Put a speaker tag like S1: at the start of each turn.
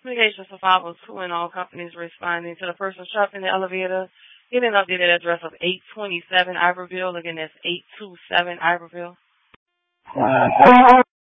S1: Communications for 502 and all companies responding to the person trapped in the elevator. Get an updated address of 827 Iberville. Again, that's 827 Iberville.